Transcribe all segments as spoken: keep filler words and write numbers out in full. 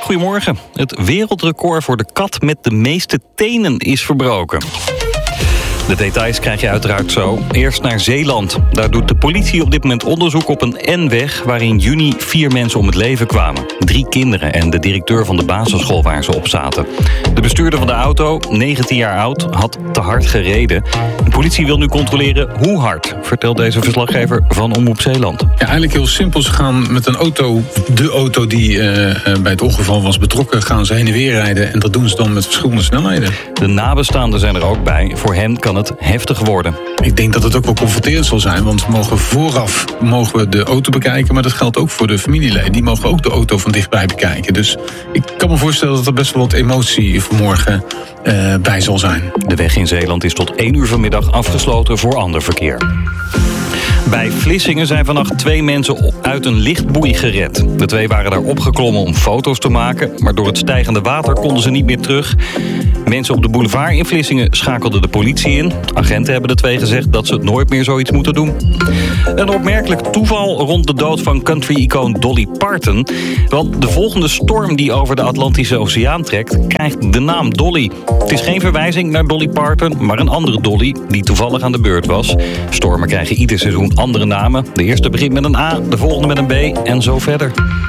Goedemorgen. Het wereldrecord voor de kat met de meeste tenen is verbroken. De details krijg je uiteraard zo. Eerst naar Zeeland. Daar doet de politie op dit moment onderzoek op een N-weg... waar in juni vier mensen om het leven kwamen. Drie kinderen en de directeur van de basisschool waar ze op zaten. De bestuurder van de auto, negentien jaar oud, had te hard gereden. De politie wil nu controleren hoe hard, vertelt deze verslaggever van Omroep Zeeland. Ja, eigenlijk heel simpel. Ze gaan met een auto, de auto die uh, bij het ongeval was betrokken... gaan ze heen en weer rijden en dat doen ze dan met verschillende snelheden. De nabestaanden zijn er ook bij. Voor hen kan het heftig worden. Ik denk dat het ook wel confronterend zal zijn, want we mogen vooraf mogen we de auto bekijken, maar dat geldt ook voor de familieleden. Die mogen ook de auto van dichtbij bekijken. Dus ik kan me voorstellen dat er best wel wat emotie vanmorgen uh, bij zal zijn. De weg in Zeeland is tot één uur vanmiddag afgesloten voor ander verkeer. Bij Vlissingen zijn vannacht twee mensen uit een lichtboei gered. De twee waren daar opgeklommen om foto's te maken, maar door het stijgende water konden ze niet meer terug. Mensen op de boulevard in Vlissingen schakelden de politie in. Agenten hebben de twee gezegd dat ze nooit meer zoiets moeten doen. Een opmerkelijk toeval rond de dood van country-icoon Dolly Parton. Want de volgende storm die over de Atlantische Oceaan trekt, krijgt de naam Dolly. Het is geen verwijzing naar Dolly Parton, maar een andere Dolly die toevallig aan de beurt was. Stormen krijgen ieder seizoen andere namen. De eerste begint met een A, de volgende met een B en zo verder.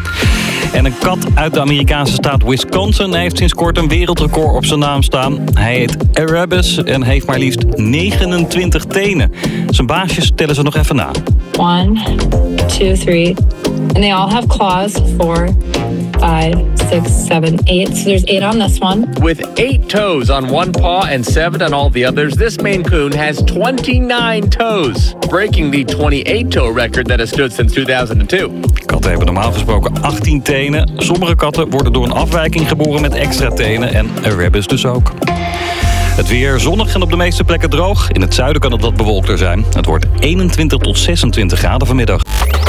En een kat uit de Amerikaanse staat Wisconsin heeft sinds kort een wereldrecord op zijn naam staan. Hij heet Erebus en heeft maar liefst negenentwintig tenen. Zijn baasjes tellen ze nog even na. One, two, three. And they all have claws. Four, five, six, seven, eight. So there's eight on this one. With eight toes on one paw and seven on all the others, this Maine Coon has twenty-nine toes, breaking the twenty-eight toe record that has stood since two thousand two. Katten hebben normaal gesproken achttien tenen. Sommige katten worden door een afwijking geboren met extra tenen en Erebus dus ook. Het weer zonnig en op de meeste plekken droog. In het zuiden kan het wat bewolkter zijn. Het wordt eenentwintig tot zesentwintig graden vanmiddag.